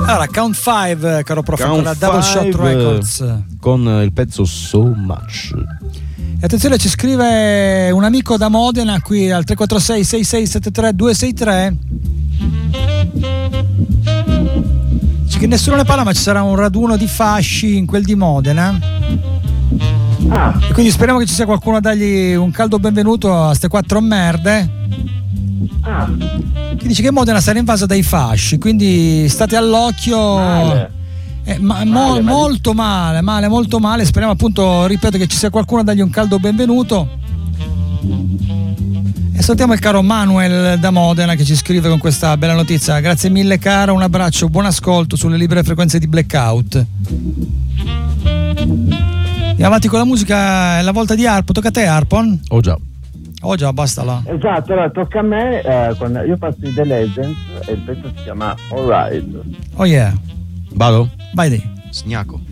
Allora, Count 5, caro prof, con la Double Shot Records. Con il pezzo So Much. E attenzione, ci scrive un amico da Modena qui al 346 6673 263. Dice che nessuno ne parla, ma ci sarà un raduno di fasci in quel di Modena. E quindi speriamo che ci sia qualcuno a dargli un caldo benvenuto a ste quattro merde. Che dice che Modena sarà invasa dai fasci, quindi state all'occhio. Molto male. Speriamo, appunto, ripeto, che ci sia qualcuno a dargli un caldo benvenuto. E salutiamo il caro Manuel da Modena che ci scrive con questa bella notizia. Grazie mille caro, un abbraccio, buon ascolto sulle libere frequenze di Blackout. Andiamo avanti con la musica, è la volta di Harpo. Tocca a te, Harpon? Oh già, basta là. Esatto, allora tocca a me. Io passo di The Legends e il pezzo si chiama Alright. Oh yeah. Vado? Vai lì. Sgnacco.